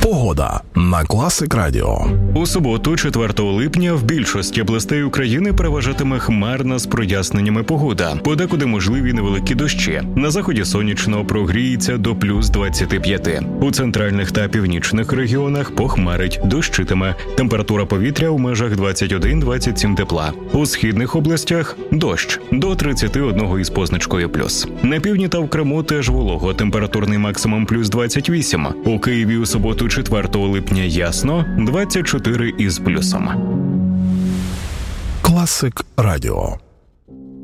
Погода на Класик Радіо. У суботу, 4 липня, в більшості областей України переважатиме хмарна з проясненнями погода. Подекуди можливі невеликі дощі. На заході сонячно, прогріється до плюс 25. У центральних та північних регіонах похмарить, дощитиме. Температура повітря у межах 21-27 тепла. У східних областях – дощ до 31 із позначкою плюс. На півдні та в Криму теж волого, температурний максимум плюс 28. У Києві у суботу, 4 липня ясно, 24 із плюсом. Класик Радіо.